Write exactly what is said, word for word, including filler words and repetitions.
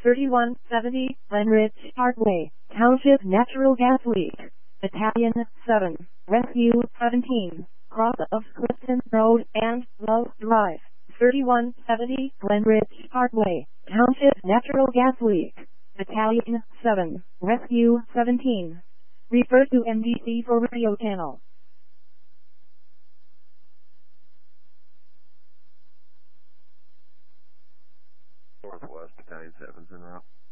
thirty-one seventy Glenridge Parkway, Township Natural Gas Leak. Battalion seven, Rescue seventeen, cross of Clifton Road and Love Drive, thirty-one seventy Glenridge Parkway, Township Natural Gas Leak. Battalion seven, Rescue seventeen. Refer to M D C for radio channel. Northwest Battalion seven's en route.